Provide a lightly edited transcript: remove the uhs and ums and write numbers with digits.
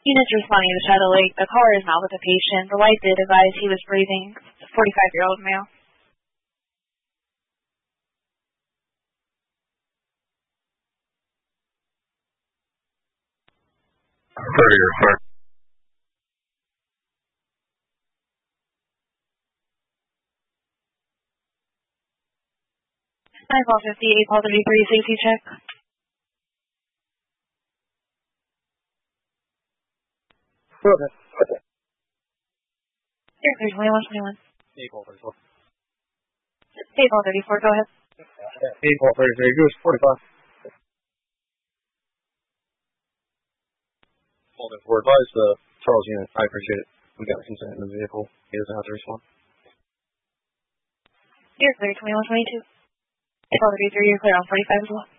Units responding to Shadow Lake. The caller is not with the patient. The light did advise he was breathing. 45-year-old male. Courier, sir. 9-58, call 33, safety check. Okay. Here, clear 2121. Call 34. Hey, call 34, go ahead. Call 33, Goose 45. Call 34, advise the Charles unit. I appreciate it. We got consent in the vehicle. He doesn't have to respond. Here, clear 2122. Call 33, you're clear on 45 as well.